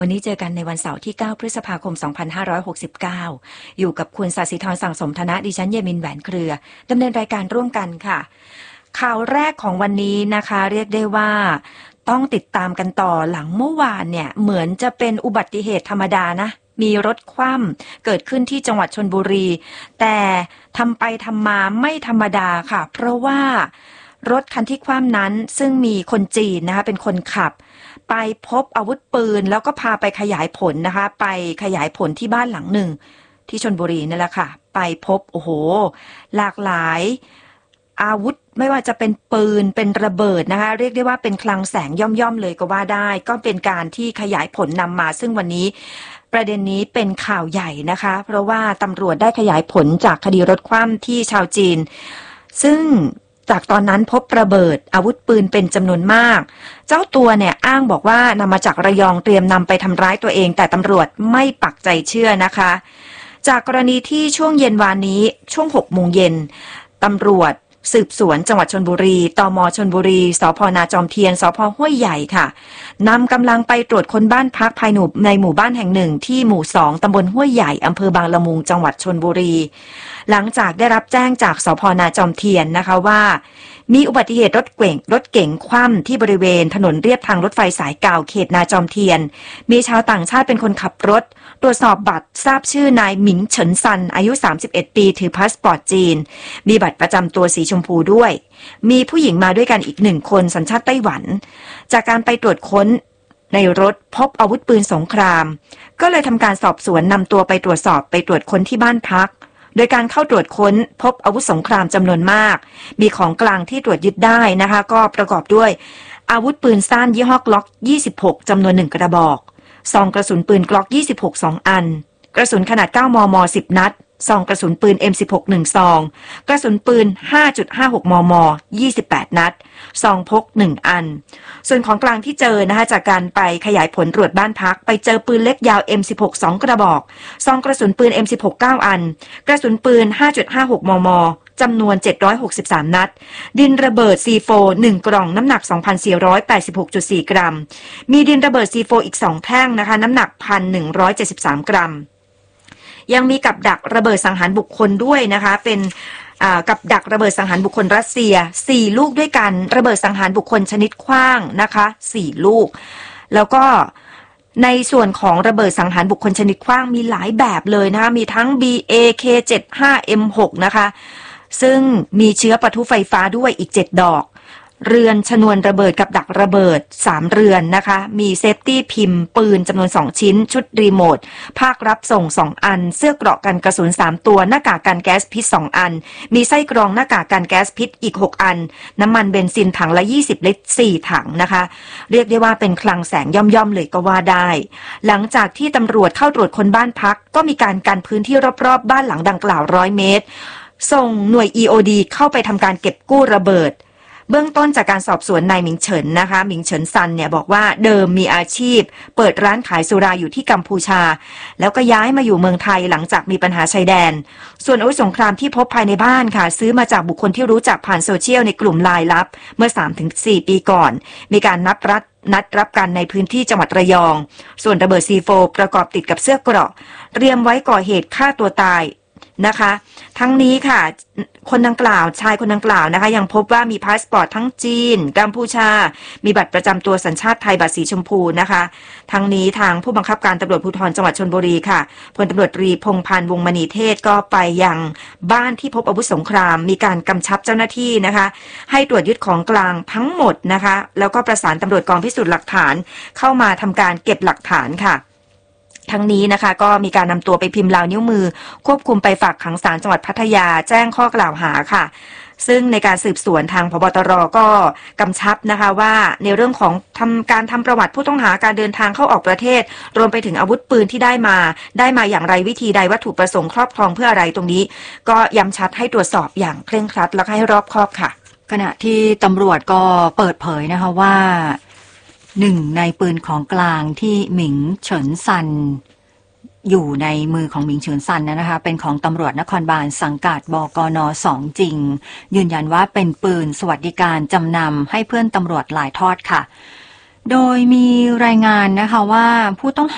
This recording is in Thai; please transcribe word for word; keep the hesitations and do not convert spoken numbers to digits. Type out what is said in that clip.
วันนี้เจอกันในวันเสาร์ที่เก้าพฤษภาคมสองพันห้าร้อยหกสิบเก้าอยู่กับคุณศศิธรสั่งสมธนะดิฉันเยมินแหวนเครือดำเนินรายการร่วมกันค่ะข่าวแรกของวันนี้นะคะเรียกได้ว่าต้องติดตามกันต่อหลังเมื่อวานเนี่ยเหมือนจะเป็นอุบัติเหตุธรรมดานะมีรถคว่ำเกิดขึ้นที่จังหวัดชลบุรีแต่ทำไปทำมาไม่ธรรมดาค่ะเพราะว่ารถคันที่คว่ำนั้นซึ่งมีคนจีนนะคะเป็นคนขับไปพบอาวุธปืนแล้วก็พาไปขยายผลนะคะไปขยายผลที่บ้านหลังหนึ่งที่ชลบุรีนั่นแหละค่ะไปพบโอ้โหหลากหลายอาวุธไม่ว่าจะเป็นปืนเป็นระเบิดนะคะเรียกได้ว่าเป็นคลังแสงย่อมๆเลยก็ว่าได้ก็เป็นการที่ขยายผลนำมาซึ่งวันนี้ประเด็นนี้เป็นข่าวใหญ่นะคะเพราะว่าตำรวจได้ขยายผลจากคดีรถคว่ำที่ชาวจีนซึ่งจากตอนนั้นพบระเบิดอาวุธปืนเป็นจำนวนมากเจ้าตัวเนี่ยอ้างบอกว่านำมาจากระยองเตรียมนำไปทำร้ายตัวเองแต่ตำรวจไม่ปักใจเชื่อนะคะจากกรณีที่ช่วงเย็นวานนี้ช่วงหกโมงเย็นตำรวจสืบสวนจังหวัดชลบุรีตม.ชลบุรีสภ.นาจอมเทียนสภ.ห้วยใหญ่ค่ะนำกำลังไปตรวจค้นบ้านพักภายในหมู่บ้านแห่งหนึ่งที่หมู่สองตำบลห้วยใหญ่อำเภอบางละมุงจังหวัดชลบุรีหลังจากได้รับแจ้งจากสภ.นาจอมเทียนนะคะว่ามีอุบัติเหตุรถเก๋งรถเก๋งคว่ำที่บริเวณถนนเลียบทางรถไฟสายเก่าเขตนาจอมเทียนมีชาวต่างชาติเป็นคนขับรถตรวจสอบบัตรทราบชื่อนายหมิงเฉินซันอายุสามสิบเอ็ดปีถือพาสปอร์ตจีนมีบัตรประจำตัวสีชมพูด้วยมีผู้หญิงมาด้วยกันอีกหนึ่งคนสัญชาติไต้หวันจากการไปตรวจค้นในรถพบอาวุธปืนสงครามก็เลยทำการสอบสวนนำตัวไปตรวจสอบไปตรวจค้นที่บ้านพักโดยการเข้าตรวจค้นพบอาวุธสงครามจำนวนมากมีของกลางที่ตรวจยึดได้นะคะก็ประกอบด้วยอาวุธปืนสั้นยี่ห้อกล็อกยี่สิบหกจำนวนหนึ่งกระบอกซองกระสุนปืนกล็อกยี่สิบหก สองอันกระสุนขนาดเก้ามมสิบนัดซองกระสุนปืน เอ็ม สิบหก หนึ่งซองกระสุนปืน ห้าจุดห้าหก มมยี่สิบแปดนัดซองพกหนึ่งอันส่วนของกลางที่เจอนะคะจากการไปขยายผลตรวจบ้านพักไปเจอปืนเล็กยาว เอ็ม สิบหก สองกระบอกซองกระสุนปืน เอ็ม สิบหก เก้าอันกระสุนปืน ห้าจุดห้าหก มมจำนวนเจ็ดร้อยหกสิบสามนัดดินระเบิด ซี โฟร์ หนึ่งกล่องน้ำหนัก สองพันสี่ร้อยแปดสิบหกจุดสี่ กรัมมีดินระเบิด ซี โฟร์ อีกสองแท่งนะคะน้ำหนัก หนึ่งพันหนึ่งร้อยเจ็ดสิบสาม กรัมยังมีกับดักระเบิดสังหารบุคคลด้วยนะคะเป็นกับดักระเบิดสังหารบุคคลรัสเซียสี่ลูกด้วยกันระเบิดสังหารบุคคลชนิดขว้างนะคะสี่ลูกแล้วก็ในส่วนของระเบิดสังหารบุคคลชนิดขว้างมีหลายแบบเลยนะคะมีทั้ง บี เอ เค เจ็ดสิบห้า เอ็ม หก นะคะซึ่งมีเชื้อปะทุไฟฟ้าด้วยอีกเจ็ดดอกเรือนชนวนระเบิดกับดักระเบิดสามเรือนนะคะมีเซฟตี้พิมพ์ปืนจำนวนสองชิ้นชุดรีโมทภาครับส่งสองอันเสื้อเกราะกันกระสุนสามตัวหน้ากากกันแก๊สพิษสองอันมีไส้กรองหน้ากากกันแก๊สพิษอีกหกอันน้ำมันเบนซินถังละยี่สิบลิตรสี่ถังนะคะเรียกได้ว่าเป็นคลังแสงย่อมๆเลยก็ว่าได้หลังจากที่ตำรวจเข้าตรวจค้นบ้านพักก็มีการกันพื้นที่รอบๆบ้านหลังดังกล่าวร้อยเมตรส่งหน่วย อี โอ ดี เข้าไปทำการเก็บกู้ระเบิดเบื้องต้นจากการสอบสวนนายหมิงเฉินนะคะหมิงเฉินซันเนี่ยบอกว่าเดิมมีอาชีพเปิดร้านขายสุราอยู่ที่กัมพูชาแล้วก็ย้ายมาอยู่เมืองไทยหลังจากมีปัญหาชายแดนส่วนอาวุธสงครามที่พบภายในบ้านค่ะซื้อมาจากบุคคลที่รู้จักผ่านโซเชียลในกลุ่มไลน์ลับเมื่อ สามถึงสี่ ปีก่อนมีการนับรัดนัดรับกันในพื้นที่จังหวัดระยองส่วนระเบิด ซี โฟร์ ประกอบติดกับเสื้อเกราะเตรียมไว้ก่อเหตุฆ่าตัวตายนะคะทั้งนี้ค่ะคนดังกล่าวชายคนดังกล่าวนะคะยังพบว่ามีพาสปอร์ตทั้งจีนกัมพูชามีบัตรประจำตัวสัญชาติไทยบัตรสีชมพูนะคะทั้งนี้ทางผู้บังคับการตำรวจภูธรจังหวัดชลบุรีค่ะพลตำรวจตรีพงษ์พันธ์วงศ์มณีเทศก็ไปยังบ้านที่พบอาวุธสงครามมีการกำชับเจ้าหน้าที่นะคะให้ตรวจยึดของกลางทั้งหมดนะคะแล้วก็ประสานตำรวจกองพิสูจน์หลักฐานเข้ามาทำการเก็บหลักฐานค่ะทั้งนี้นะคะก็มีการนำตัวไปพิมพ์ลายนิ้วมือควบคุมไปฝากขังศาลจังหวัดพัทยาแจ้งข้อกล่าวหาค่ะซึ่งในการสืบสวนทางผบ.ตร.ก็กำชับนะคะว่าในเรื่องของทำการทำประวัติผู้ต้องหาการเดินทางเข้าออกประเทศรวมไปถึงอาวุธปืนที่ได้มาได้มาอย่างไรวิธีใดวัตถุประสงค์ครอบครองเพื่ออะไรตรงนี้ก็ย้ำชัดให้ตรวจสอบอย่างเคร่งครัดและให้รอบคอบค่ะขณะที่ตำรวจก็เปิดเผยนะคะว่าหนึ่งในปืนของกลางที่หมิงเฉินซันอยู่ในมือของหมิงเฉินซันนะคะเป็นของตำรวจนครบาลสังกัดบกน.สองจริงยืนยันว่าเป็นปืนสวัสดิการจำนำให้เพื่อนตำรวจหลายทอดค่ะโดยมีรายงานนะคะว่าผู้ต้องหา